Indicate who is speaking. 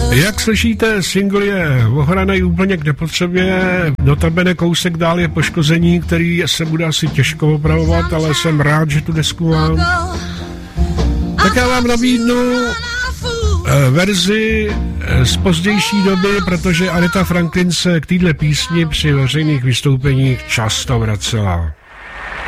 Speaker 1: Jak slyšíte, single je ohranej úplně k nepotřebě, notabene kousek dál je poškození, který se bude asi těžko opravovat, ale jsem rád, že tu desku mám. Tak já vám nabídnu verzi z pozdější doby, protože Aretha Franklin se k téhle písni při veřejných vystoupeních často vracela.